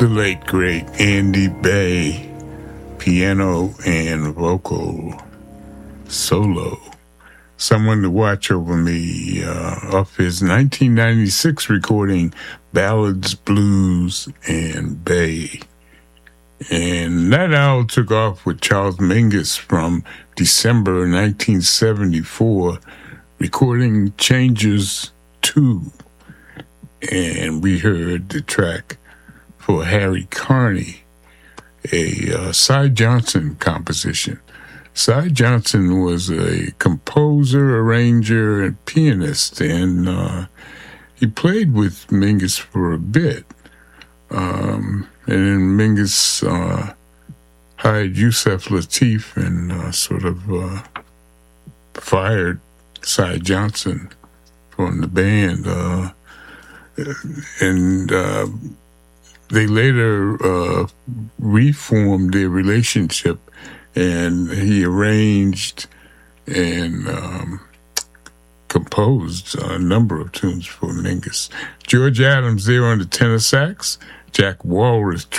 the late, great Andy Bey, piano and vocal solo. Someone to Watch Over Me, off his 1996 recording, Ballads, Blues, and Bay. And that album took off with Charles Mingus from December 1974, recording Changes 2. And we heard the track for Harry Carney, a Cy Johnson composition. Cy Johnson was a composer, arranger, and pianist, and he played with Mingus for a bit. And then Mingus hired Yusef Lateef and sort of fired Cy Johnson from the band. And they later reformed their relationship, and he arranged and composed a number of tunes for Mingus. George Adams there on the tenor sax, Jack Walrath